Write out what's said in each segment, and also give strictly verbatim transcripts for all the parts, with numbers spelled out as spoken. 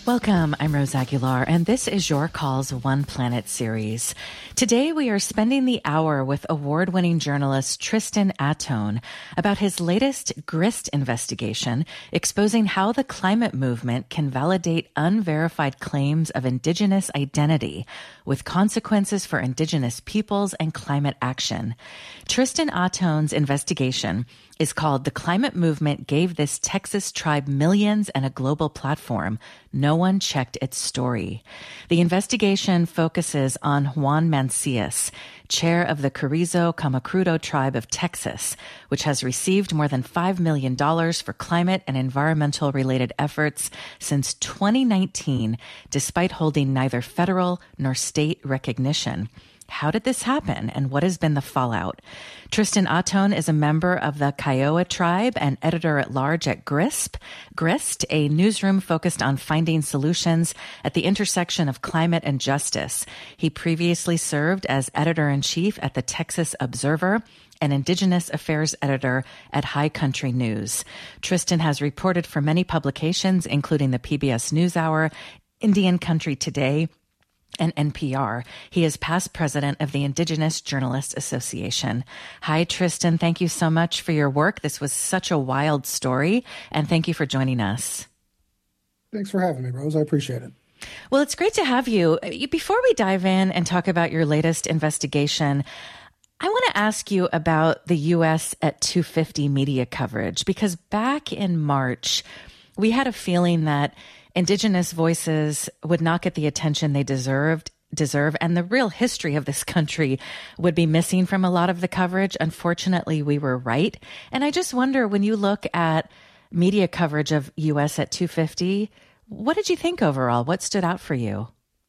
Welcome, I'm Rose Aguilar, and this is Your Calls One Planet series. Today we are spending the hour with award-winning journalist Tristan Atone about his latest GRIST investigation, exposing how the climate movement can validate unverified claims of indigenous identity with consequences for indigenous peoples and climate action. Tristan Atone's investigation is called "The Climate Movement Gave This Texas Tribe Millions and a Global Platform. No One Checked Its Story." The investigation focuses on Juan Mancias, chair of the Carrizo Comecrudo tribe of Texas, which has received more than five million dollars for climate and environmental related efforts since twenty nineteen, despite holding neither federal nor state recognition. How did this happen, and what has been the fallout? Tristan Atone is a member of the Kiowa tribe and editor-at-large at GRISP, GRIST, a newsroom focused on finding solutions at the intersection of climate and justice. He previously served as editor-in-chief at the Texas Observer and Indigenous Affairs editor at High Country News. Tristan has reported for many publications, including the P B S NewsHour, Indian Country Today, and N P R. He is past president of the Indigenous Journalists Association. Hi, Tristan. Thank you so much for your work. This was such a wild story, and thank you for joining us. Thanks for having me, Rose. I appreciate it. Well, it's great to have you. Before we dive in and talk about your latest investigation, I want to ask you about the U S at two fifty media coverage, because back in March, we had a feeling that Indigenous voices would not get the attention they deserved, deserve, and the real history of this country would be missing from a lot of the coverage. Unfortunately, we were right. And I just wonder, when you look at media coverage of U S at two fifty, what did you think overall? What stood out for you?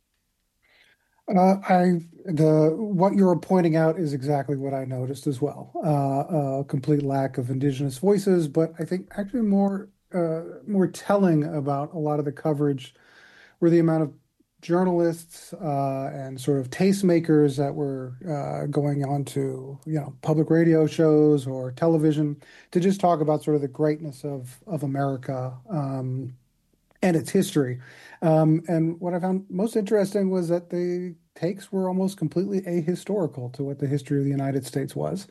Uh, I the what you're pointing out is exactly what I noticed as well. Uh, a complete lack of Indigenous voices, but I think actually more uh, more telling about a lot of the coverage were the amount of journalists uh, and sort of tastemakers that were uh, going on to, you know, public radio shows or television to just talk about sort of the greatness of of America um, and its history. Um, and what I found most interesting was that the takes were almost completely ahistorical to what the history of the United States was.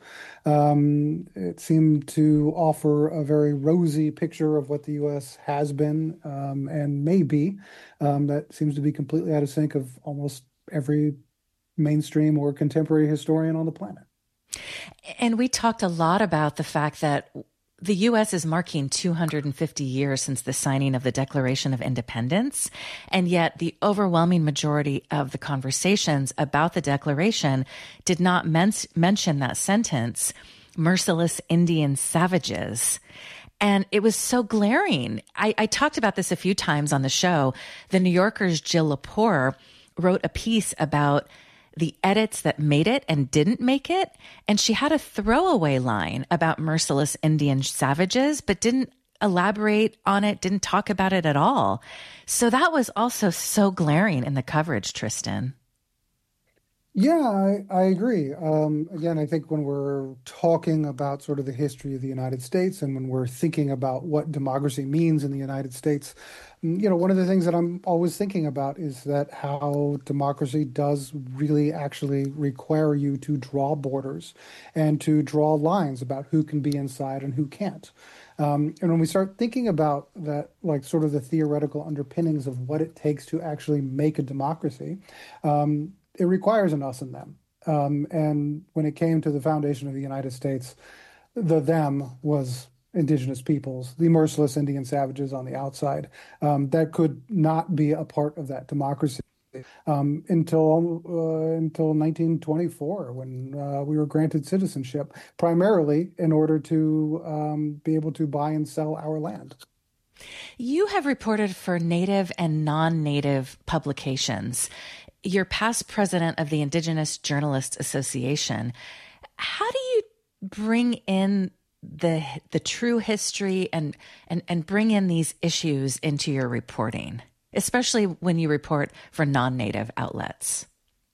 Um, it seemed to offer a very rosy picture of what the U S has been um, and may be. Um, that seems to be completely out of sync of almost every mainstream or contemporary historian on the planet. And we talked a lot about the fact that the U S is marking two hundred fifty years since the signing of the Declaration of Independence, and yet the overwhelming majority of the conversations about the Declaration did not men- mention that sentence, "merciless Indian savages." And it was so glaring. I, I talked about this a few times on the show. The New Yorker's Jill Lepore wrote a piece about the edits that made it and didn't make it. And she had a throwaway line about merciless Indian savages, but didn't elaborate on it, didn't talk about it at all. So that was also so glaring in the coverage, Tristan. Yeah, I, I agree. Um, again, I think when we're talking about sort of the history of the United States and when we're thinking about what democracy means in the United States, you know, one of the things that I'm always thinking about is that how democracy does really actually require you to draw borders and to draw lines about who can be inside and who can't. Um, and when we start thinking about that, like sort of the theoretical underpinnings of what it takes to actually make a democracy, um, it requires an us and them. Um, and when it came to the foundation of the United States, the them was indigenous peoples, the merciless Indian savages on the outside, um, that could not be a part of that democracy um, until uh, until nineteen twenty-four, when uh, we were granted citizenship, primarily in order to um, be able to buy and sell our land. You have reported for Native and non-Native publications. You're past president of the Indigenous Journalists Association. How do you bring in the the true history and, and, and bring in these issues into your reporting, especially when you report for non-Native outlets?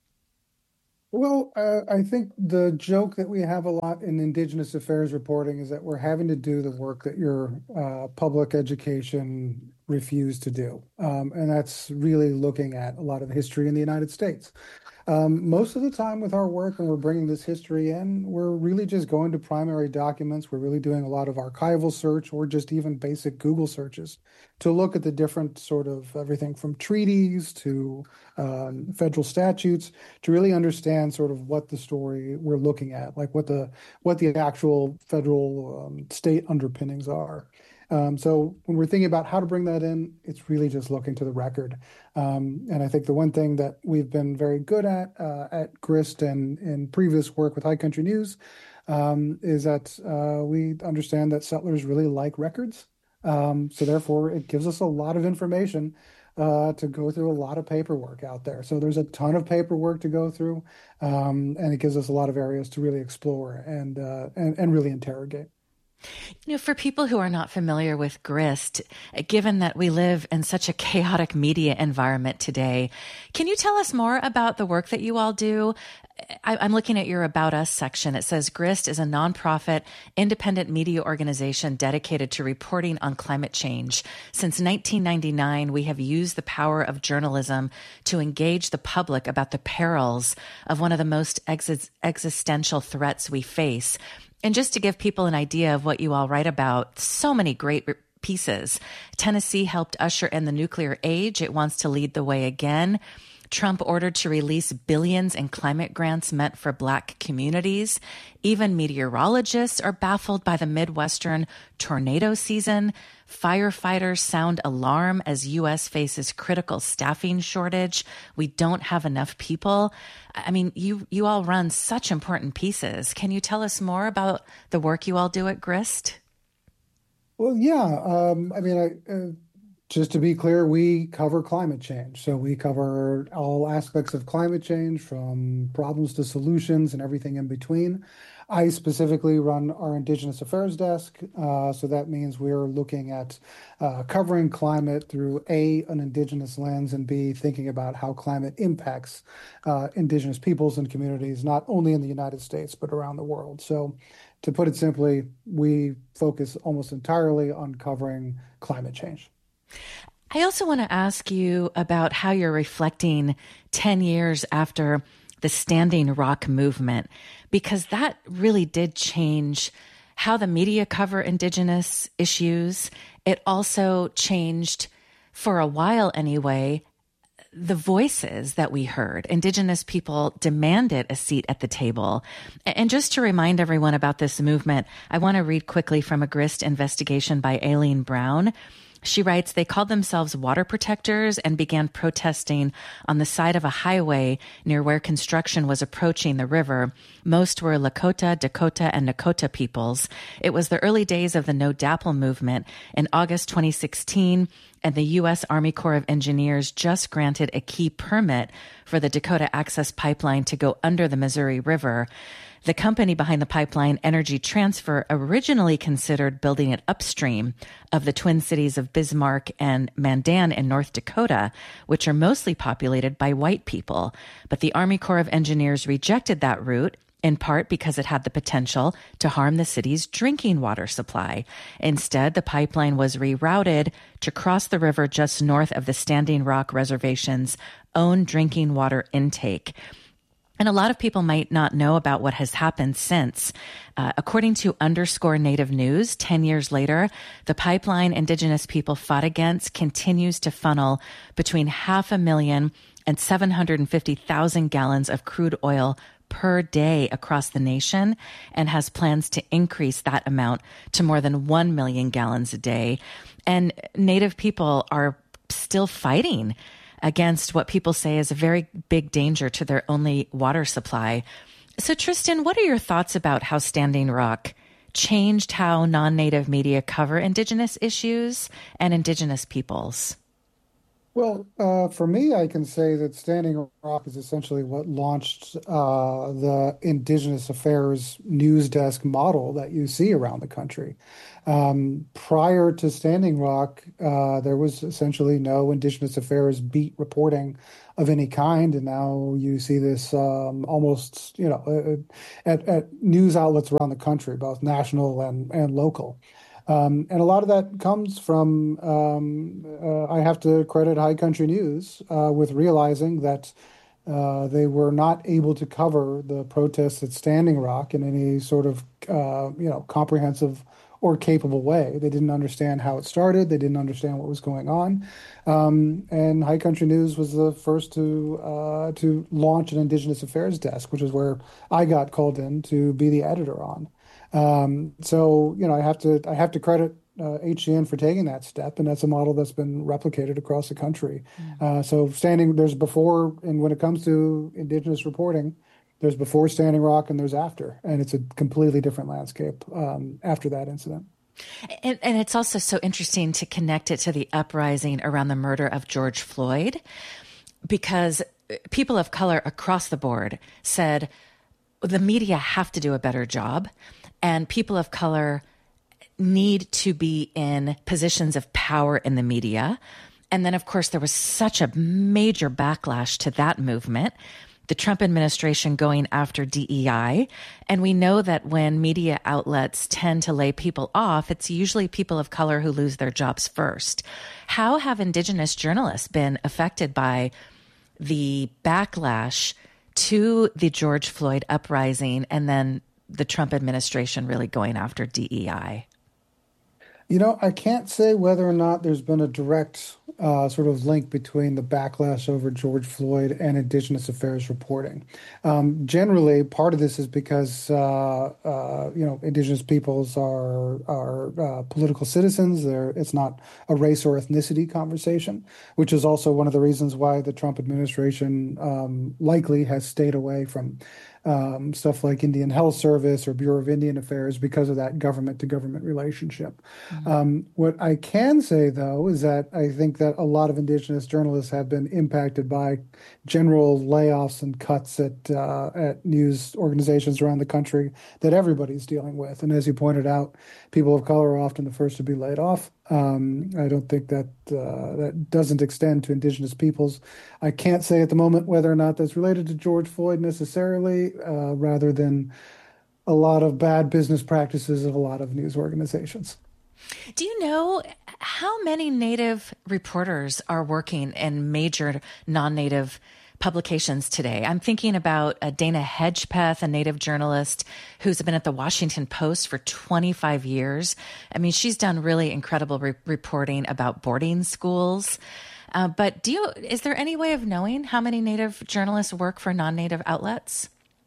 Well, uh, I think the joke that we have a lot in Indigenous affairs reporting is that we're having to do the work that your uh, public education refuse to do. Um, and that's really looking at a lot of history in the United States. Um, most of the time with our work, when we're bringing this history in, we're really just going to primary documents. We're really doing a lot of archival search or just even basic Google searches to look at the different sort of everything from treaties to um, federal statutes to really understand sort of what the story we're looking at, like what the what the actual federal um, state underpinnings are. Um, so when we're thinking about how to bring that in, it's really just looking to the record. Um, and I think the one thing that we've been very good at uh, at Grist and in previous work with High Country News um, is that uh, we understand that settlers really like records. Um, so therefore, it gives us a lot of information uh, to go through a lot of paperwork out there. So there's a ton of paperwork to go through, um, and it gives us a lot of areas to really explore and uh, and, and really interrogate. You know, for people who are not familiar with Grist, given that we live in such a chaotic media environment today, can you tell us more about the work that you all do? I, I'm looking at your About Us section. It says Grist is a nonprofit, independent media organization dedicated to reporting on climate change. Since nineteen ninety-nine, we have used the power of journalism to engage the public about the perils of one of the most ex- existential threats we face. And just to give people an idea of what you all write about, so many great pieces. Tennessee helped usher in the nuclear age. It wants to lead the way again. Trump ordered to release billions in climate grants meant for Black communities. Even meteorologists are baffled by the Midwestern tornado season. Firefighters sound alarm as U S faces critical staffing shortage. We don't have enough people. I mean, you, you all run such important pieces. Can you tell us more about the work you all do at Grist? Well, yeah. Um, I mean, I, uh, just to be clear, we cover climate change. So we cover all aspects of climate change from problems to solutions and everything in between. I specifically run our Indigenous Affairs desk. Uh, so that means we're looking at uh, covering climate through A, an Indigenous lens, and B, thinking about how climate impacts uh, Indigenous peoples and communities, not only in the United States, but around the world. So to put it simply, we focus almost entirely on covering climate change. I also want to ask you about how you're reflecting ten years after the Standing Rock movement, because that really did change how the media cover Indigenous issues. It also changed, for a while anyway, the voices that we heard. Indigenous people demanded a seat at the table. And just to remind everyone about this movement, I want to read quickly from a Grist investigation by Aileen Brown. She writes, they called themselves water protectors and began protesting on the side of a highway near where construction was approaching the river. Most were Lakota, Dakota, and Nakota peoples. It was the early days of the No D A P L movement. In August twenty sixteen, and the U S Army Corps of Engineers just granted a key permit for the Dakota Access Pipeline to go under the Missouri River. The company behind the pipeline, Energy Transfer, originally considered building it upstream of the Twin Cities of Bismarck and Mandan in North Dakota, which are mostly populated by white people. But the Army Corps of Engineers rejected that route, in part because it had the potential to harm the city's drinking water supply. Instead, the pipeline was rerouted to cross the river just north of the Standing Rock Reservation's own drinking water intake. And a lot of people might not know about what has happened since. Uh, according to Underscore Native News, ten years later, the pipeline Indigenous people fought against continues to funnel between half a million and seven hundred fifty thousand gallons of crude oil per day across the nation, and has plans to increase that amount to more than one million gallons a day. And Native people are still fighting against what people say is a very big danger to their only water supply. So, Tristan, what are your thoughts about how Standing Rock changed how non-Native media cover Indigenous issues and Indigenous peoples? Well, uh, for me, I can say that Standing Rock is essentially what launched uh, the Indigenous Affairs news desk model that you see around the country. Um, prior to Standing Rock, uh, there was essentially no Indigenous Affairs beat reporting of any kind, and now you see this um, almost, you know, uh, at, at news outlets around the country, both national and and local. Um, and a lot of that comes from, um, uh, I have to credit High Country News uh, with realizing that uh, they were not able to cover the protests at Standing Rock in any sort of, uh, you know, comprehensive or capable way. They didn't understand how it started. They didn't understand what was going on. Um, and High Country News was the first to uh, to launch an Indigenous Affairs desk, which is where I got called in to be the editor on. Um, so, you know, I have to I have to credit uh, H C N for taking that step, and that's a model that's been replicated across the country. Mm. Uh, so, standing there's before, and when it comes to Indigenous reporting, there's before Standing Rock and there's after, and it's a completely different landscape um, after that incident. And, and it's also so interesting to connect it to the uprising around the murder of George Floyd, because people of color across the board said the media have to do a better job, and people of color need to be in positions of power in the media. And then, of course, there was such a major backlash to that movement, the Trump administration going after D E I. And we know that when media outlets tend to lay people off, it's usually people of color who lose their jobs first. How have Indigenous journalists been affected by the backlash to the George Floyd uprising and then the Trump administration really going after D E I? You know, I can't say whether or not there's been a direct uh, sort of link between the backlash over George Floyd and Indigenous affairs reporting. Um, generally, part of this is because uh, uh, you know Indigenous peoples are are uh, political citizens. They're, it's not a race or ethnicity conversation, which is also one of the reasons why the Trump administration um, likely has stayed away from um, stuff like Indian Health Service or Bureau of Indian Affairs because of that government to government relationship. Mm-hmm. Um, what I can say, though, is that I think that a lot of Indigenous journalists have been impacted by general layoffs and cuts at uh, at news organizations around the country that everybody's dealing with. And as you pointed out, people of color are often the first to be laid off. Um, I don't think that uh, that doesn't extend to Indigenous peoples. I can't say at the moment whether or not that's related to George Floyd necessarily, uh, rather than a lot of bad business practices of a lot of news organizations. Do you know how many Native reporters are working in major non-Native publications today? I'm thinking about uh, Dana Hedgepeth, a Native journalist who's been at the Washington Post for twenty-five years. I mean, she's done really incredible re- reporting about boarding schools. Uh, but do you, is there any way of knowing how many Native journalists work for non-Native outlets?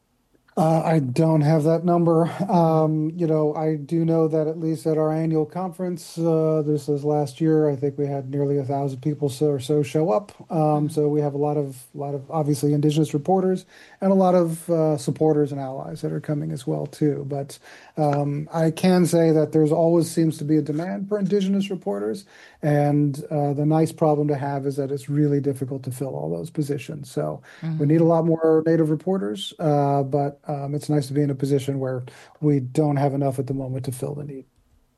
Uh, I don't have that number. Um, you know, I do know that at least at our annual conference, uh, this was last year, I think we had nearly a thousand people so or so show up. Um, so we have a lot of, lot of obviously Indigenous reporters and a lot of uh, supporters and allies that are coming as well too. But um, I can say that there's always seems to be a demand for Indigenous reporters, and uh, the nice problem to have is that it's really difficult to fill all those positions. So mm-hmm. we need a lot more Native reporters, uh, but Um, it's nice to be in a position where we don't have enough at the moment to fill the need.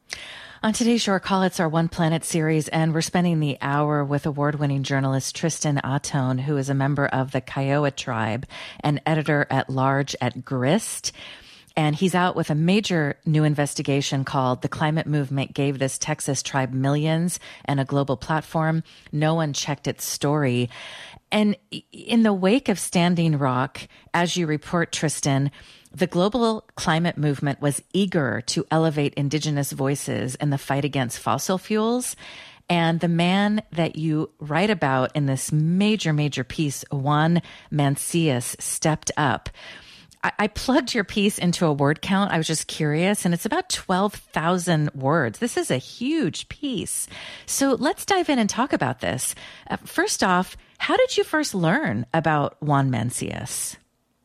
On today's Your Call, it's our One Planet series, and we're spending the hour with award-winning journalist Tristan Atone, who is a member of the Kiowa tribe and editor-at-large at Grist. And he's out with a major new investigation called The Climate Movement Gave This Texas Tribe Millions and a Global Platform. No one checked its story. And in the wake of Standing Rock, as you report, Tristan, the global climate movement was eager to elevate Indigenous voices in the fight against fossil fuels. And the man that you write about in this major, major piece, Juan Mancias, stepped up. I, I plugged your piece into a word count. I was just curious, and it's about twelve thousand words. This is a huge piece. So let's dive in and talk about this. Uh, first off, how did you first learn about Juan Mancias?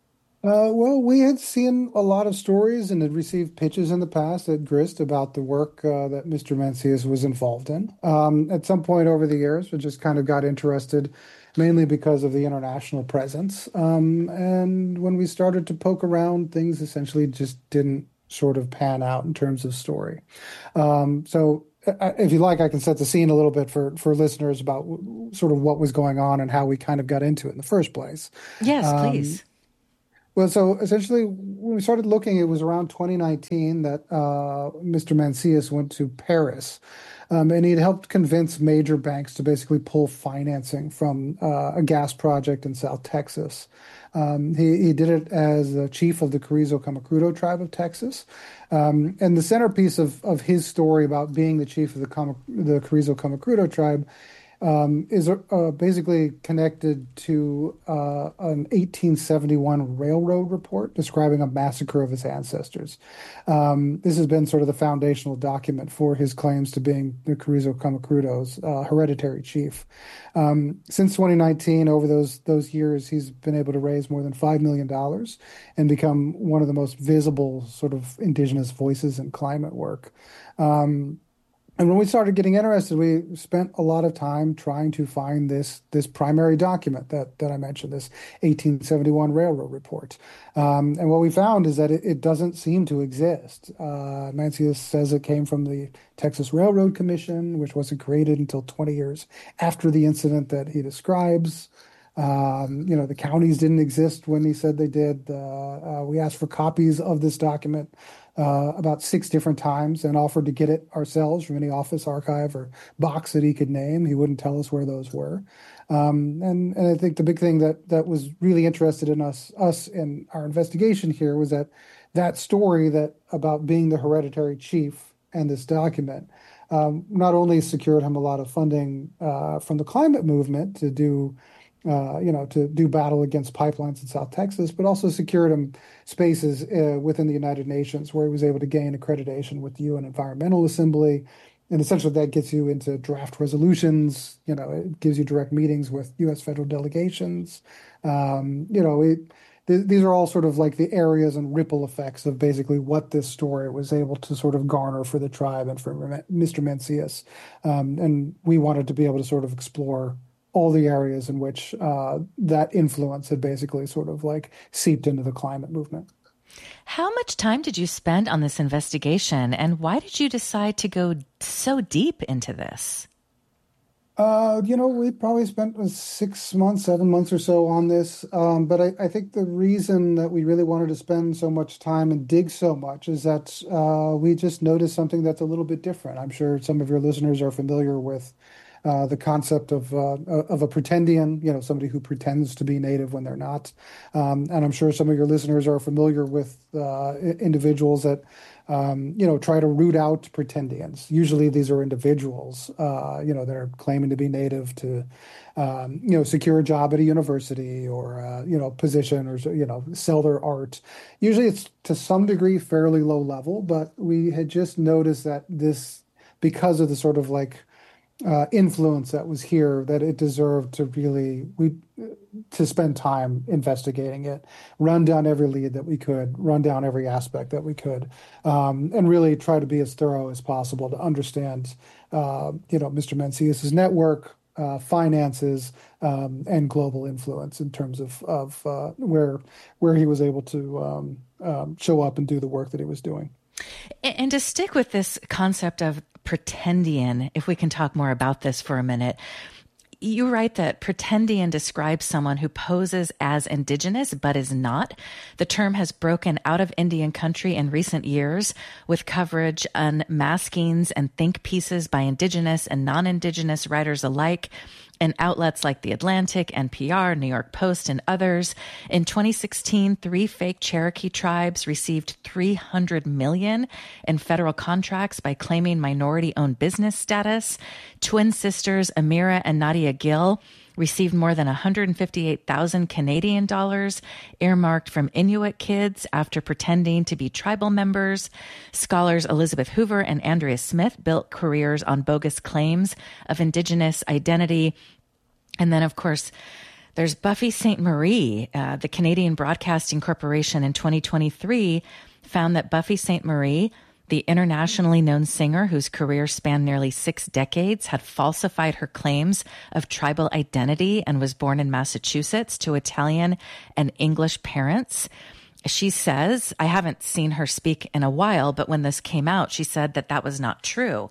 Uh, well, we had seen a lot of stories and had received pitches in the past at Grist about the work uh, that Mister Mancias was involved in. Um, at some point over the years, we just kind of got interested, mainly because of the international presence. Um, and when we started to poke around, things essentially just didn't sort of pan out in terms of story. Um, so if you like, I can set the scene a little bit for, for listeners about w- sort of what was going on and how we kind of got into it in the first place. Yes, Um, please. Well, so essentially, when we started looking, it was around twenty nineteen that uh, Mister Mancias went to Paris, um, and he'd helped convince major banks to basically pull financing from uh, a gas project in South Texas. Um, he, he did it as the chief of the Carrizo Comecrudo tribe of Texas. Um, and the centerpiece of, of his story about being the chief of the, Come, the Carrizo Comecrudo tribe um, is uh, basically connected to uh, an eighteen seventy-one railroad report describing a massacre of his ancestors. Um, this has been sort of the foundational document for his claims to being the Carrizo Comecrudo's uh, hereditary chief. Um, since twenty nineteen, over those those years, he's been able to raise more than five million dollars and become one of the most visible sort of indigenous voices in climate work. Um, And when we started getting interested, we spent a lot of time trying to find this this primary document that that I mentioned, this eighteen seventy-one railroad report. Um, and what we found is that it, it doesn't seem to exist. Uh, Mancias says it came from the Texas Railroad Commission, which wasn't created until twenty years after the incident that he describes. Um, you know, the counties didn't exist when he said they did. Uh, uh, we asked for copies of this document uh, about six different times and offered to get it ourselves from any office, archive, or box that he could name. He wouldn't tell us where those were. Um, and, and I think the big thing that that was really interested in us, us in our investigation here was that that story that about being the hereditary chief and this document um, not only secured him a lot of funding uh, from the climate movement to do Uh, you know, to do battle against pipelines in South Texas, but also secured him spaces uh, within the United Nations where he was able to gain accreditation with the U N Environmental Assembly. And essentially that gets you into draft resolutions. You know, it gives you direct meetings with U S federal delegations. Um, you know, it, th- these are all sort of like the areas and ripple effects of basically what this story was able to sort of garner for the tribe and for Mister Mancias. Um, and we wanted to be able to sort of explore all the areas in which uh, that influence had basically sort of like seeped into the climate movement. How much time did you spend on this investigation, and why did you decide to go so deep into this? Uh, you know, we probably spent six months, seven months or so on this. Um, but I, I think the reason that we really wanted to spend so much time and dig so much is that uh, we just noticed something that's a little bit different. I'm sure some of your listeners are familiar with Uh, the concept of uh, of a pretendian, you know, somebody who pretends to be native when they're not. Um, and I'm sure some of your listeners are familiar with uh, individuals that, um, you know, try to root out pretendians. Usually these are individuals, uh, you know, that are claiming to be native to, um, you know, secure a job at a university or, uh, you know, position or, you know, sell their art. Usually it's to some degree fairly low level, but we had just noticed that this, because of the sort of like, Uh, influence that was here, that it deserved to really we to spend time investigating it, run down every lead that we could, run down every aspect that we could, um, and really try to be as thorough as possible to understand, uh, you know, Mister Mancias's network, uh, finances, um, and global influence in terms of of uh, where where he was able to um, um, show up and do the work that he was doing. And to stick with this concept of pretendian, if we can talk more about this for a minute, you write that pretendian describes someone who poses as indigenous but is not. The term has broken out of Indian country in recent years with coverage on maskings and think pieces by indigenous and non-indigenous writers alike in outlets like The Atlantic, N P R, New York Post, and others. In twenty sixteen, three fake Cherokee tribes received three hundred million dollars in federal contracts by claiming minority-owned business status. Twin sisters Amira and Nadia Gill received more than one hundred fifty-eight thousand Canadian dollars earmarked from Inuit kids after pretending to be tribal members. Scholars Elizabeth Hoover and Andrea Smith built careers on bogus claims of Indigenous identity. And then, of course, there's Buffy Sainte-Marie. Uh, the Canadian Broadcasting Corporation in twenty twenty-three found that Buffy Sainte-Marie, the internationally known singer whose career spanned nearly six decades, had falsified her claims of tribal identity and was born in Massachusetts to Italian and English parents. She says, I haven't seen her speak in a while, but when this came out, she said that that was not true.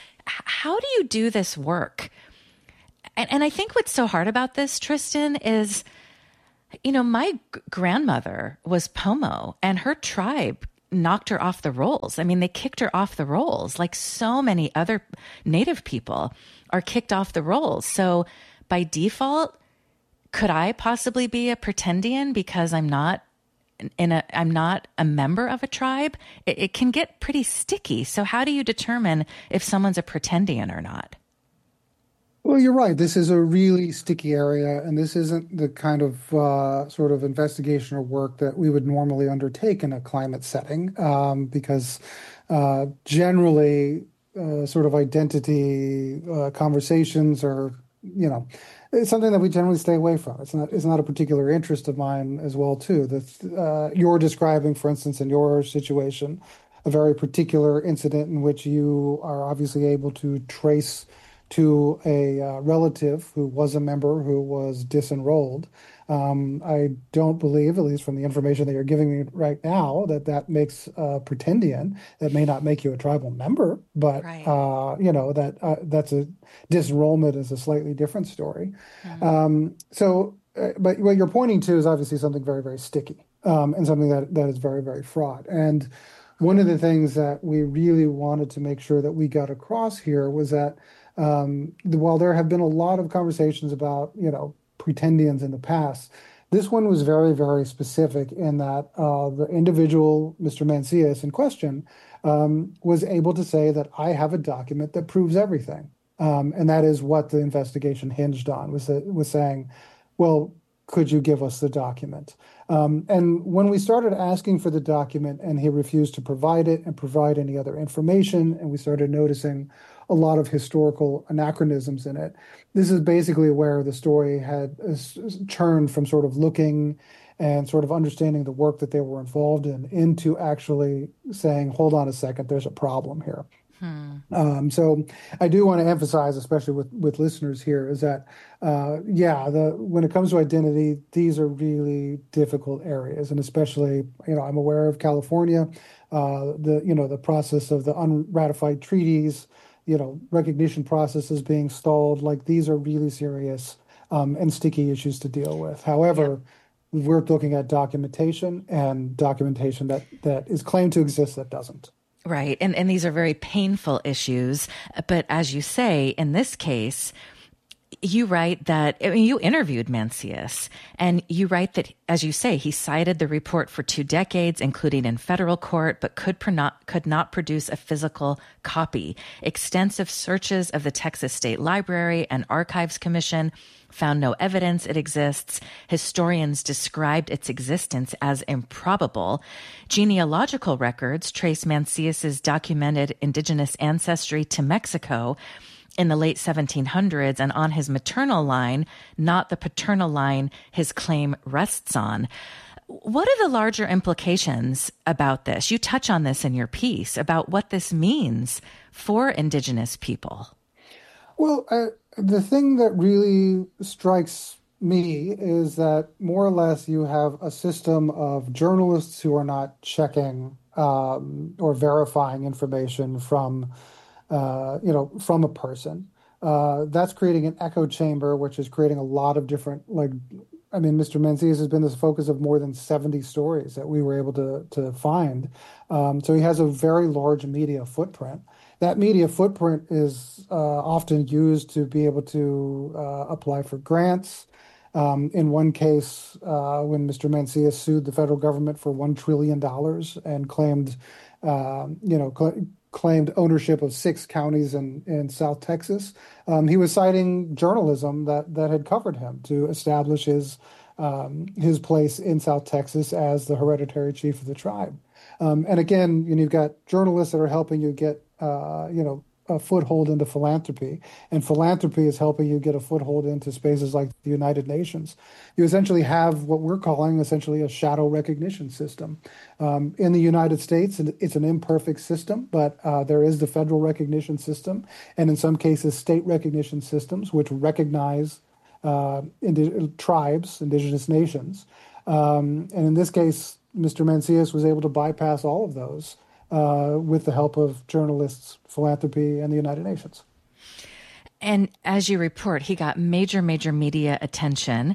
How do you do this work? And, and I think what's so hard about this, Tristan, is You know, my g- grandmother was Pomo, and her tribe knocked her off the rolls. I mean, they kicked her off the rolls like so many other Native people are kicked off the rolls. So by default, could I possibly be a pretendian because I'm not in a I'm not a member of a tribe? It, it can get pretty sticky. So how do you determine if someone's a pretendian or not? Well, you're right. This is a really sticky area, and this isn't the kind of uh, sort of investigation or work that we would normally undertake in a climate setting, um, because uh, generally, uh, sort of identity uh, conversations are, you know, it's something that we generally stay away from. It's not, it's not a particular interest of mine as well, too. That uh, you're describing, for instance, in your situation, a very particular incident in which you are obviously able to trace to a uh, relative who was a member who was disenrolled. Um, I don't believe, at least from the information that you're giving me right now, that that makes a pretendian. That may not make you a tribal member, but Right. uh, you know that uh, that's a disenrollment is a slightly different story. Mm. Um, so, uh, but what you're pointing to is obviously something very, very sticky, um, and something that that is very, very fraught. And one of the things that we really wanted to make sure that we got across here was that um, while there have been a lot of conversations about, you know, pretendians in the past, this one was very, very specific in that uh, the individual, Mister Mancias in question, um, was able to say that I have a document that proves everything. Um, and that is what the investigation hinged on, was, that, was saying, well, could you give us the document? Um, and when we started asking for the document and he refused to provide it and provide any other information, and we started noticing a lot of historical anachronisms in it, this is basically where the story had turned from sort of looking and sort of understanding the work that they were involved in into actually saying, hold on a second, there's a problem here. Hmm. Um, so I do want to emphasize, especially with, with listeners here, is that, uh, yeah, the when it comes to identity, these are really difficult areas. And especially, you know, I'm aware of California, uh, the, you know, the process of the unratified treaties, you know, recognition processes being stalled. Like, these are really serious um, and sticky issues to deal with. However, yep. we're looking at documentation and documentation that, that is claimed to exist that doesn't. Right. And and these are very painful issues. But as you say, in this case, you write that, I mean, you interviewed Mancias, and you write that, as you say, he cited the report for two decades, including in federal court, but could, pro- not, could not produce a physical copy. Extensive searches of the Texas State Library and Archives Commission found no evidence it exists. Historians described its existence as improbable. Genealogical records trace Mancias's documented indigenous ancestry to Mexico in the late seventeen hundreds and on his maternal line, not the paternal line his claim rests on. What are the larger implications about this? You touch on this in your piece about what this means for indigenous people. Well, uh, the thing that really strikes me is that more or less you have a system of journalists who are not checking um, or verifying information from, uh, you know, from a person. Uh, that's creating an echo chamber, which is creating a lot of different, like, I mean, Mister Mancias has been the focus of more than seventy stories that we were able to to find. Um, so he has a very large media footprint. That media footprint is uh, often used to be able to uh, apply for grants. Um, in one case, uh, when Mister Mancias sued the federal government for one trillion dollars and claimed, um, you know, cl- claimed ownership of six counties in, in South Texas, um, he was citing journalism that, that had covered him to establish his um, his place in South Texas as the hereditary chief of the tribe. Um, and again, you know, you've got journalists that are helping you get, uh, you know, a foothold into philanthropy, and philanthropy is helping you get a foothold into spaces like the United Nations. You essentially have what we're calling essentially a shadow recognition system. Um, in the United States, it's an imperfect system, but uh, there is the federal recognition system, and in some cases, state recognition systems, which recognize uh, indi- tribes, indigenous nations. Um, and in this case, Mister Mancias was able to bypass all of those Uh, with the help of journalists, philanthropy, and the United Nations. And as you report, he got major, major media attention.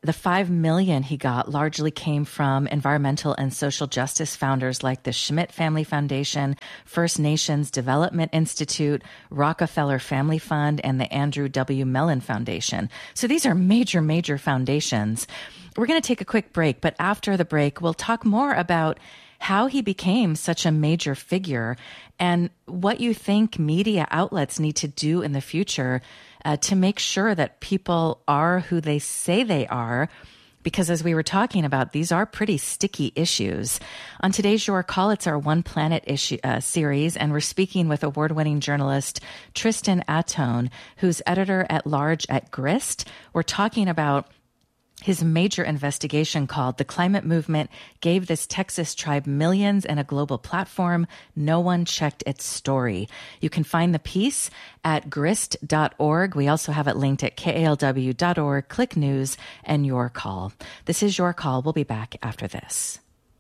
The five million he got largely came from environmental and social justice founders like the Schmidt Family Foundation, First Nations Development Institute, Rockefeller Family Fund, and the Andrew W. Mellon Foundation. So these are major, major foundations. We're going to take a quick break, but after the break, we'll talk more about how he became such a major figure and what you think media outlets need to do in the future uh, to make sure that people are who they say they are. Because as we were talking about, these are pretty sticky issues. On today's Your Call, it's our One Planet issue uh, series, and we're speaking with award-winning journalist Tristan Atone, who's editor-at-large at Grist. We're talking about his major investigation called "The Climate Movement Gave This Texas Tribe Millions and a Global Platform. No One Checked Its Story." You can find the piece at grist dot org. We also have it linked at K A L W dot org. Click News and Your Call. This is Your Call. We'll be back after this.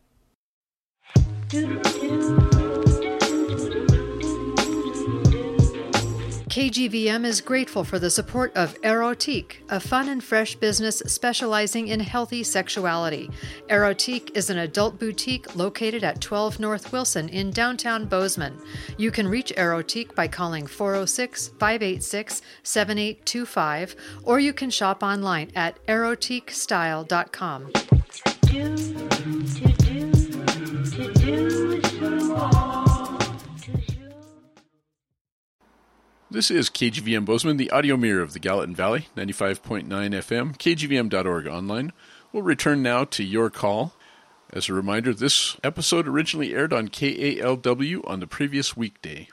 K G V M is grateful for the support of Erotique, a fun and fresh business specializing in healthy sexuality. Erotique is an adult boutique located at twelve North Wilson in downtown Bozeman. You can reach Erotique by calling four oh six, five eight six, seven eight two five, or you can shop online at erotique style dot com. This is K G V M Bozeman, the audio mirror of the Gallatin Valley, ninety-five point nine F M, K G V M dot org online. We'll return now to Your Call. As a reminder, this episode originally aired on K A L W on the previous weekday.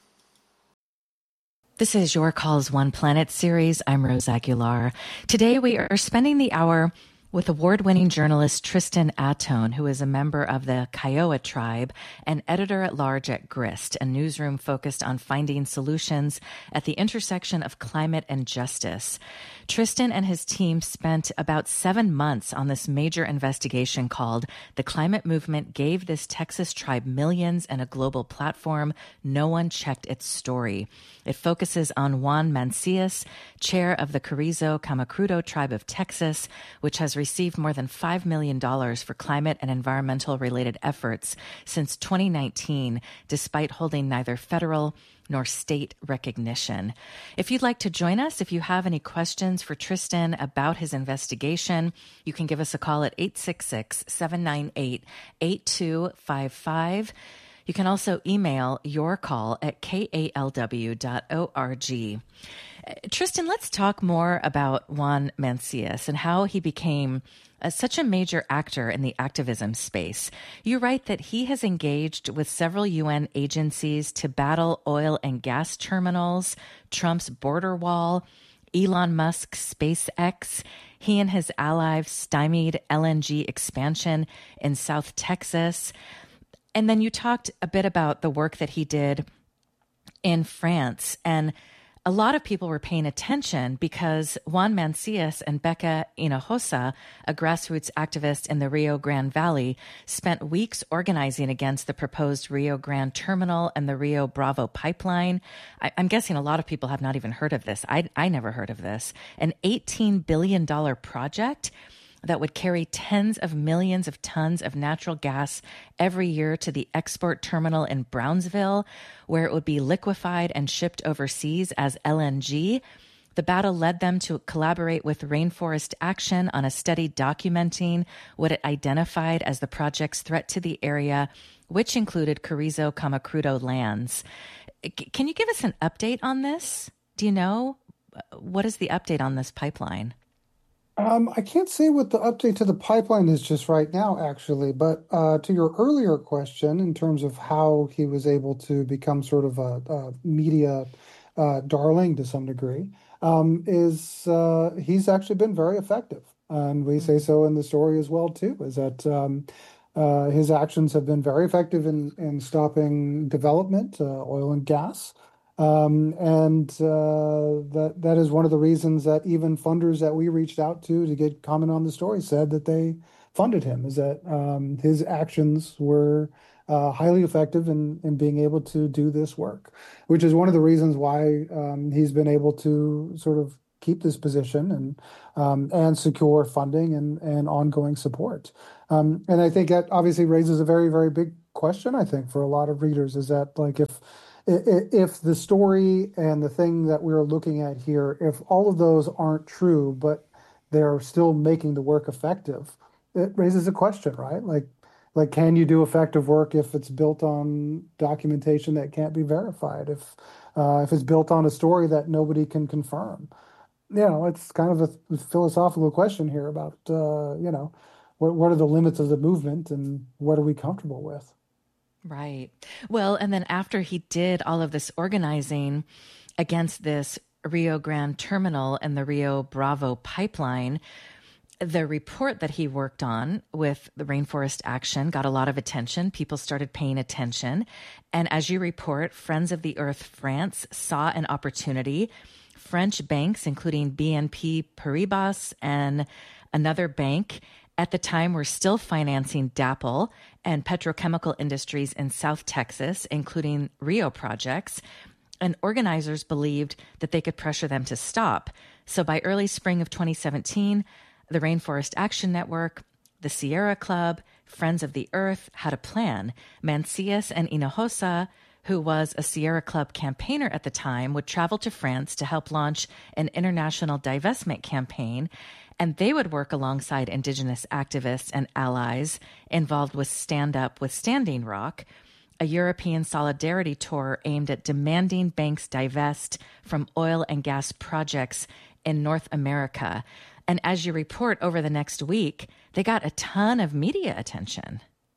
This is Your Call's One Planet series. I'm Rose Aguilar. Today we are spending the hour with award-winning journalist Tristan Atone, who is a member of the Kiowa tribe and editor-at-large at Grist, a newsroom focused on finding solutions at the intersection of climate and justice. Tristan and his team spent about seven months on this major investigation called "The Climate Movement Gave This Texas Tribe Millions and a Global Platform. No One Checked Its Story." It focuses on Juan Mancias, chair of the Carrizo Camacrudo tribe of Texas, which has received more than five million dollars for climate and environmental-related efforts since twenty nineteen, despite holding neither federal nor state recognition. If you'd like to join us, if you have any questions for Tristan about his investigation, you can give us a call at eight six six, seven nine eight, eight two five five. You can also email your call at K A L W dot org. Tristan, let's talk more about Juan Mancias and how he became uh, such a major actor in the activism space. You write that he has engaged with several U N agencies to battle oil and gas terminals, Trump's border wall, Elon Musk's SpaceX. He and his allies stymied L N G expansion in South Texas. And then you talked a bit about the work that he did in France. And a lot of people were paying attention because Juan Mancias and Becca Hinojosa, a grassroots activist in the Rio Grande Valley, spent weeks organizing against the proposed Rio Grande terminal and the Rio Bravo pipeline. I, I'm guessing a lot of people have not even heard of this. I, I never heard of this. An eighteen billion dollars project that would carry tens of millions of tons of natural gas every year to the export terminal in Brownsville, where it would be liquefied and shipped overseas as L N G. The battle led them to collaborate with Rainforest Action on a study documenting what it identified as the project's threat to the area, which included Carrizo Camacrudo lands. Can you give us an update on this? Do you know? What is the update on this pipeline? Um, I can't say what the update to the pipeline is just right now, actually, but uh, to your earlier question, in terms of how he was able to become sort of a, a media uh, darling to some degree, um, is uh, he's actually been very effective. And we say so in the story as well, too, is that um, uh, his actions have been very effective in, in stopping development, uh, oil and gas. Um, and uh, that that is one of the reasons that even funders that we reached out to to get comment on the story said that they funded him, is that um, his actions were uh, highly effective in, in being able to do this work, which is one of the reasons why um, he's been able to sort of keep this position and um, and secure funding and, and ongoing support. Um, and I think that obviously raises a very, very big question, I think, for a lot of readers, is that like if if the story and the thing that we're looking at here, if all of those aren't true, but they're still making the work effective, it raises a question, right? Like, like, can you do effective work if it's built on documentation that can't be verified? If uh, if it's built on a story that nobody can confirm? You know, it's kind of a philosophical question here about uh, you know, what what are the limits of the movement and what are we comfortable with? Right. Well, and then after he did all of this organizing against this Rio Grande terminal and the Rio Bravo pipeline, the report that he worked on with the Rainforest Action got a lot of attention. People started paying attention. And as you report, Friends of the Earth France saw an opportunity. French banks, including B N P Paribas and another bank, at the time were still financing DAPL and petrochemical industries in South Texas, including Rio projects. And organizers believed that they could pressure them to stop. So by early spring of twenty seventeen, the Rainforest Action Network, the Sierra Club, Friends of the Earth had a plan. Mancias and Hinojosa, who was a Sierra Club campaigner at the time, would travel to France to help launch an international divestment campaign, and they would work alongside Indigenous activists and allies involved with Stand Up with Standing Rock, a European solidarity tour aimed at demanding banks divest from oil and gas projects in North America. And as you report over the next week, they got a ton of media attention.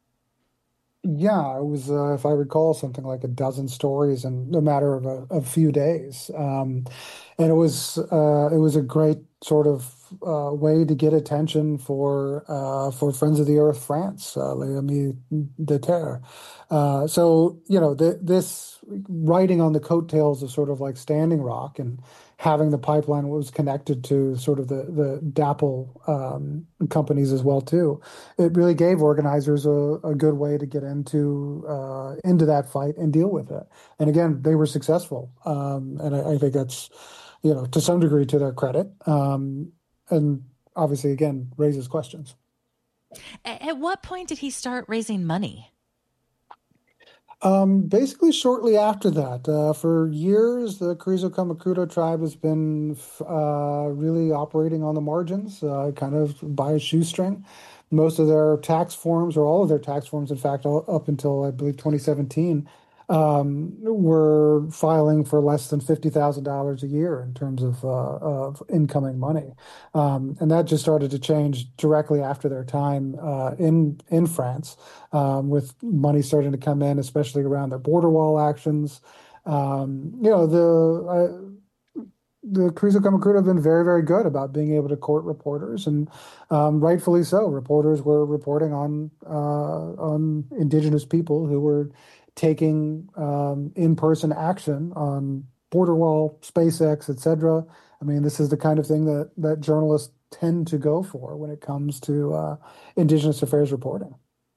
Yeah, it was, uh, if I recall, something like a dozen stories in a matter of a, a few days, um, and it was uh, it was a great sort of uh, way to get attention for uh, for Friends of the Earth France, uh, Les Amis de Terre. Uh, so you know, the, this riding on the coattails of sort of like Standing Rock and having the pipeline was connected to sort of the the DAPL um, companies as well too. It really gave organizers a, a good way to get into uh, into that fight and deal with it. And again, they were successful, um, and I, I think that's, you know, to some degree to their credit. Um, and obviously, again, raises questions. At what point did he start raising money? Um, basically, shortly after that, uh, for years, the Carrizo Comecrudo tribe has been uh, really operating on the margins, uh, kind of by a shoestring. Most of their tax forms, or all of their tax forms, in fact, all, up until I believe twenty seventeen, um, were filing for less than fifty thousand dollars a year in terms of, uh, of incoming money. Um, and that just started to change directly after their time uh, in, in France, um, with money starting to come in, especially around their border wall actions. Um, you know, the... Uh, The Carrizo Comecrudo have been very, very good about being able to court reporters, and um, rightfully so. Reporters were reporting on uh, on Indigenous people who were taking um, in-person action on border wall, SpaceX, et cetera. I mean, this is the kind of thing that that journalists tend to go for when it comes to uh, Indigenous affairs reporting.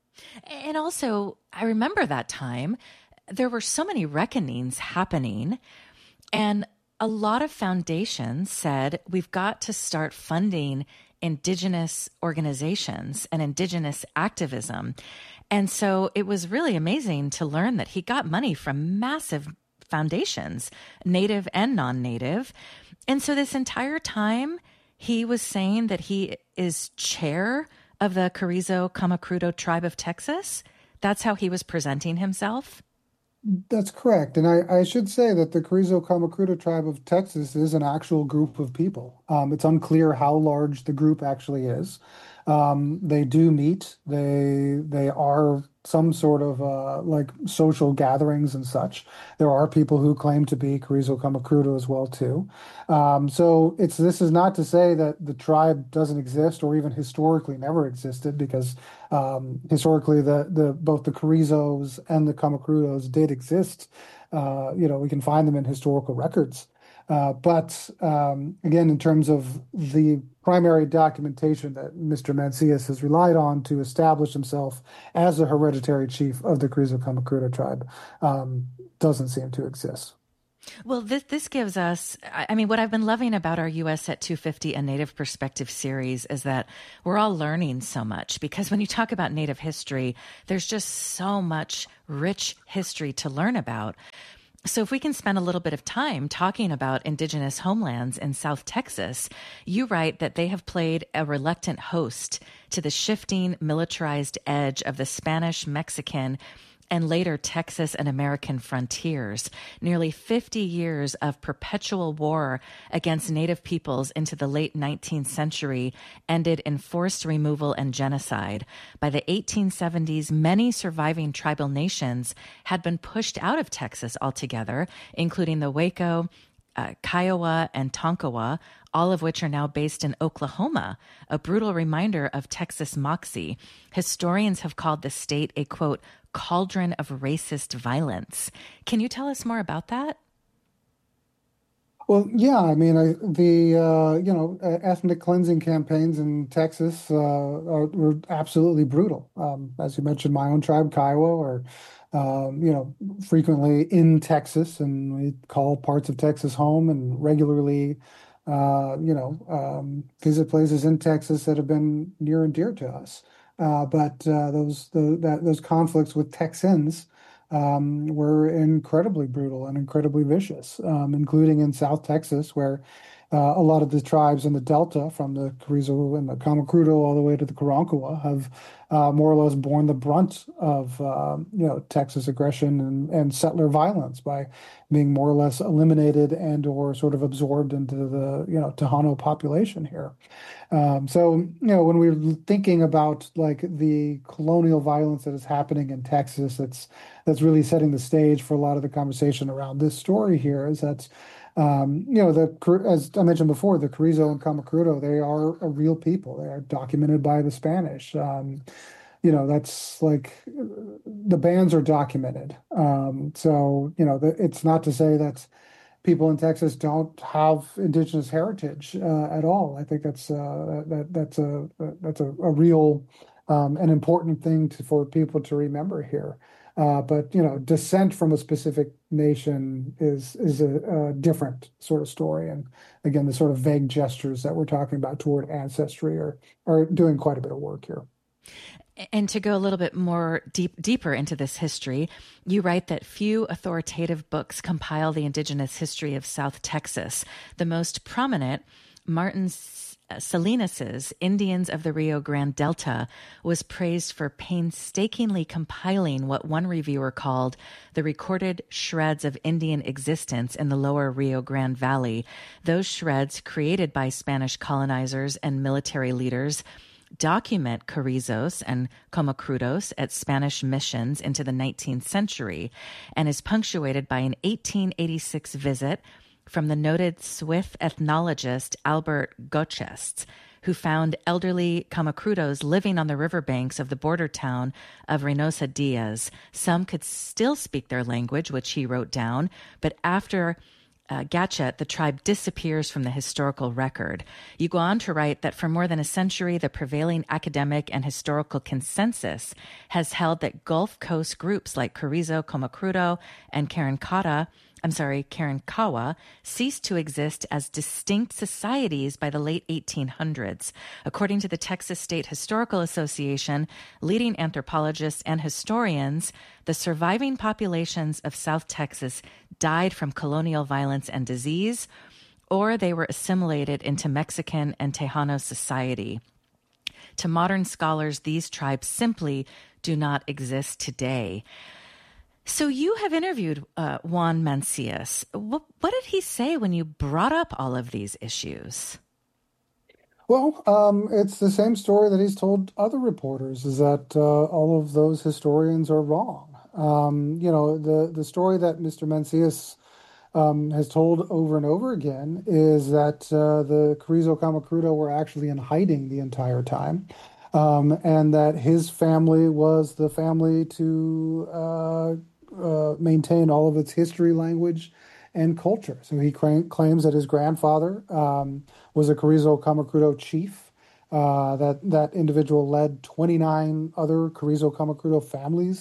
And also, I remember that time, there were so many reckonings happening, and a lot of foundations said, we've got to start funding Indigenous organizations and Indigenous activism. And so it was really amazing to learn that he got money from massive foundations, native and non-native. And so this entire time, he was saying that he is chair of the Carrizo Comecrudo tribe of Texas. That's how he was presenting himself. That's correct. And I, I should say that the Carrizo Comecrudo tribe of Texas is an actual group of people. Um, it's unclear how large the group actually is. Um, they do meet. They they are some sort of uh, like social gatherings and such. There are people who claim to be Carrizo Comecrudo as well too. Um, so it's this is not to say that the tribe doesn't exist or even historically never existed, because um, historically the the both the Carrizos and the Comecrudos did exist. Uh, you know, we can find them in historical records. Uh, but um, again, in terms of the primary documentation that Mister Mancias has relied on to establish himself as a hereditary chief of the Carrizo Comecrudo tribe, um, doesn't seem to exist. Well, this this gives us, I mean, what I've been loving about our U S at two fifty, A Native Perspective series is that we're all learning so much, because when you talk about Native history, there's just so much rich history to learn about. So if we can spend a little bit of time talking about indigenous homelands in South Texas, you write that they have played a reluctant host to the shifting, militarized edge of the Spanish, Mexican, and later Texas and American frontiers. Nearly fifty years of perpetual war against Native peoples into the late nineteenth century ended in forced removal and genocide. By the eighteen seventies, many surviving tribal nations had been pushed out of Texas altogether, including the Waco, Uh, Kiowa, and Tonkawa, all of which are now based in Oklahoma, a brutal reminder of Texas moxie. Historians have called the state a, quote, cauldron of racist violence. Can you tell us more about that? Well, yeah, I mean, I, the uh, you know uh, ethnic cleansing campaigns in Texas uh, are, were absolutely brutal. Um, as you mentioned, my own tribe, Kiowa, or um, you know, frequently in Texas, and we call parts of Texas home, and regularly, uh, you know, um, visit places in Texas that have been near and dear to us. Uh, but uh, those the, that, those conflicts with Texans um, were incredibly brutal and incredibly vicious, um, including in South Texas, where uh, a lot of the tribes in the Delta, from the Carrizo and the Comecrudo all the way to the Karankawa, have uh, more or less borne the brunt of uh, you know Texas aggression and, and settler violence by being more or less eliminated and or sort of absorbed into the you know Tejano population here. Um, so you know when we're thinking about like the colonial violence that is happening in Texas, that's that's really setting the stage for a lot of the conversation around this story here. Is that um, you know, the as I mentioned before, the Carrizo and Comecrudo, they are a real people. They are documented by the Spanish. Um, you know, that's like the bands are documented. Um, so you know, the, it's not to say that people in Texas don't have indigenous heritage uh, at all. I think that's uh, that that's a that's a, a real um, an important thing to, for people to remember here. Uh, but you know, descent from a specific nation is is a, a different sort of story. And again, the sort of vague gestures that we're talking about toward ancestry are are doing quite a bit of work here. And to go a little bit more deep, deeper into this history, you write that few authoritative books compile the indigenous history of South Texas. The most prominent, Martin Salinas's Indians of the Rio Grande Delta, was praised for painstakingly compiling what one reviewer called the recorded shreds of Indian existence in the lower Rio Grande Valley. Those shreds, created by Spanish colonizers and military leaders, document Carrizos and Comecrudos at Spanish missions into the nineteenth century, and is punctuated by an eighteen eighty-six visit from the noted Swiss ethnologist Albert Gochest, who found elderly Comecrudos living on the riverbanks of the border town of Reynosa Diaz. Some could still speak their language, which he wrote down, but after Uh, Gatchet, the tribe disappears from the historical record. You go on to write that for more than a century, the prevailing academic and historical consensus has held that Gulf Coast groups like Carrizo, Comecrudo, and Karankawa, I'm sorry, Karankawa, ceased to exist as distinct societies by the late eighteen hundreds. According to the Texas State Historical Association, leading anthropologists and historians, the surviving populations of South Texas died from colonial violence and disease, or they were assimilated into Mexican and Tejano society. To modern scholars, these tribes simply do not exist today. So you have interviewed uh, Juan Mancias. What, what did he say when you brought up all of these issues? Well, um, it's the same story that he's told other reporters, is that uh, all of those historians are wrong. Um, you know, the, the story that Mister Mancias um, has told over and over again is that uh, the Carrizo Comecrudo were actually in hiding the entire time. Um, and that his family was the family to uh, uh, maintain all of its history, language, and culture. So he cra- claims that his grandfather um, was a Carrizo Comecrudo chief. Uh, that that individual led twenty-nine other Carrizo Comecrudo families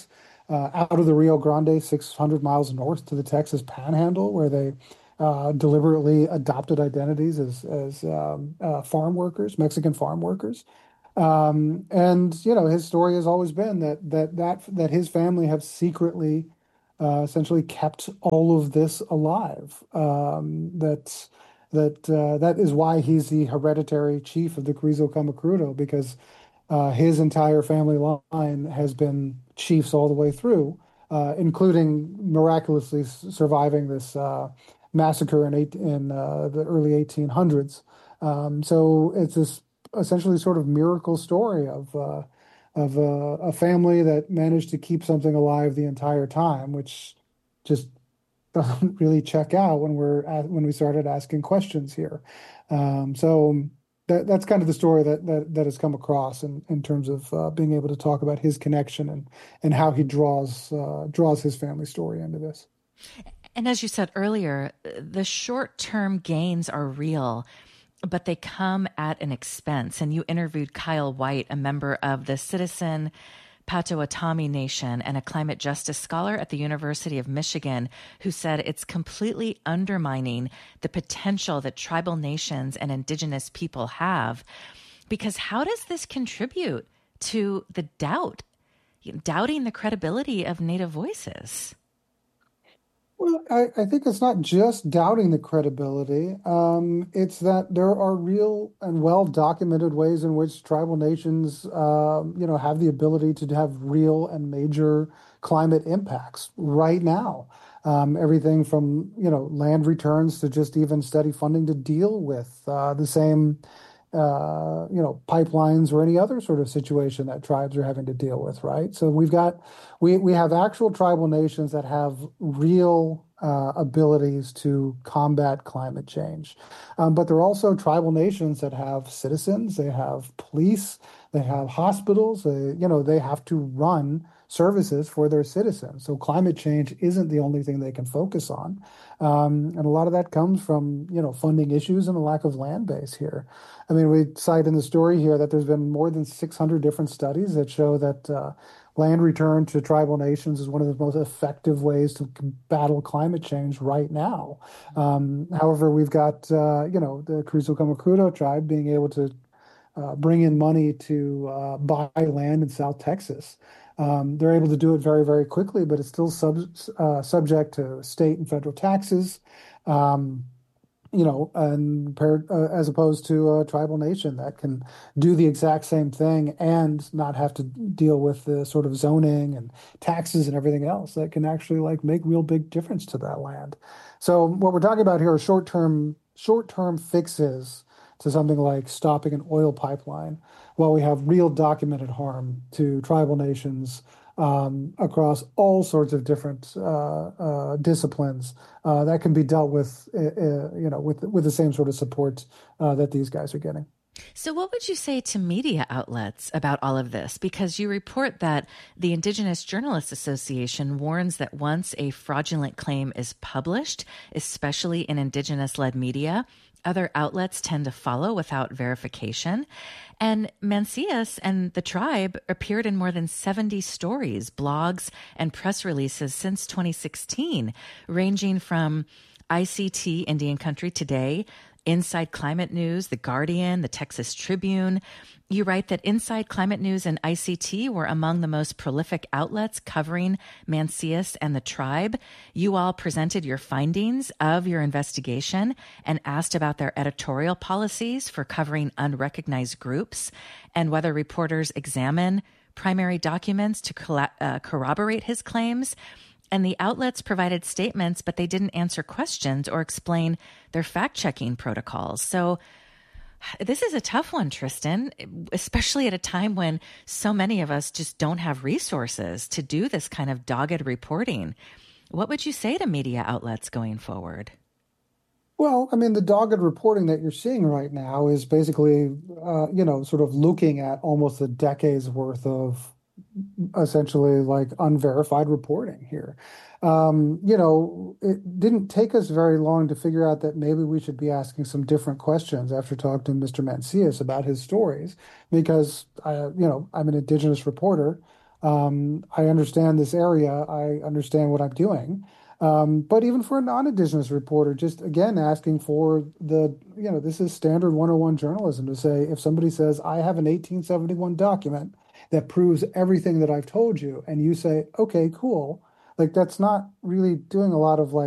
uh, out of the Rio Grande, six hundred miles north to the Texas Panhandle, where they uh, deliberately adopted identities as as um, uh, farm workers, Mexican farm workers. Um, and you know, his story has always been that that that that his family have secretly, uh, essentially kept all of this alive. Um, that that uh, that is why he's the hereditary chief of the Carrizo Comecrudo, because uh, his entire family line has been chiefs all the way through, uh, including miraculously s- surviving this uh, massacre in eight, in uh, the early eighteen hundreds. Um, so it's this essentially sort of miracle story of uh, of uh, a family that managed to keep something alive the entire time, which just doesn't really check out when we're at, when we started asking questions here. Um, so that that's kind of the story that that that has come across in, in terms of uh, being able to talk about his connection and and how he draws uh, draws his family story into this. And as you said earlier, the short-term gains are real, but they come at an expense. And you interviewed Kyle White, a member of the Citizen Potawatomi Nation and a climate justice scholar at the University of Michigan, who said it's completely undermining the potential that tribal nations and indigenous people have. Because how does this contribute to the doubt, doubting the credibility of Native voices? Well, I, I think it's not just doubting the credibility. Um, it's that there are real and well-documented ways in which tribal nations, um, you know, have the ability to have real and major climate impacts right now. Um, everything from, you know, land returns to just even steady funding to deal with uh, the same, uh, you know, pipelines or any other sort of situation that tribes are having to deal with, right? So we've got, we, we have actual tribal nations that have real uh, abilities to combat climate change. Um, but there are also tribal nations that have citizens, they have police, they have hospitals, they, you know, they have to run services for their citizens. So climate change isn't the only thing they can focus on. Um, and a lot of that comes from, you know, funding issues and a lack of land base here. I mean, we cite in the story here that there's been more than six hundred different studies that show that uh, land return to tribal nations is one of the most effective ways to battle climate change right now. Um, however, we've got, uh, you know, the Carrizo Comecrudo tribe being able to uh, bring in money to uh, buy land in South Texas. Um, they're able to do it very, very quickly, but it's still sub, uh, subject to state and federal taxes. Um, you know, and paired, uh, as opposed to a tribal nation that can do the exact same thing and not have to deal with the sort of zoning and taxes and everything else that can actually like make real big difference to that land. So what we're talking about here are short-term short-term fixes to something like stopping an oil pipeline, while we have real documented harm to tribal nations um, across all sorts of different uh, uh, disciplines uh, that can be dealt with, uh, uh, you know, with with the same sort of support uh, that these guys are getting. So what would you say to media outlets about all of this? Because you report that the Indigenous Journalists Association warns that once a fraudulent claim is published, especially in Indigenous-led media, other outlets tend to follow without verification. And Mancias and the tribe appeared in more than seventy stories, blogs, and press releases since twenty sixteen, ranging from I C T, Indian Country Today, Inside Climate News, The Guardian, the Texas Tribune. You write that Inside Climate News and I C T were among the most prolific outlets covering Mancias and the tribe. You all presented your findings of your investigation and asked about their editorial policies for covering unrecognized groups and whether reporters examine primary documents to colla- uh, corroborate his claims. And the outlets provided statements, but they didn't answer questions or explain their fact-checking protocols. So this is a tough one, Tristan, especially at a time when so many of us just don't have resources to do this kind of dogged reporting. What would you say to media outlets going forward? Well, I mean, the dogged reporting that you're seeing right now is basically, uh, you know, sort of looking at almost a decade's worth of essentially like unverified reporting here. Um, you know, it didn't take us very long to figure out that maybe we should be asking some different questions after talking to Mister Mancias about his stories, because, uh, you know, I'm an Indigenous reporter. Um, I understand this area. I understand what I'm doing. Um, but even for a non-Indigenous reporter, just again asking for the, you know, this is standard one oh one journalism to say, if somebody says, I have an eighteen seventy-one document that proves everything that I've told you, and you say, okay, cool, like that's not really doing a lot of like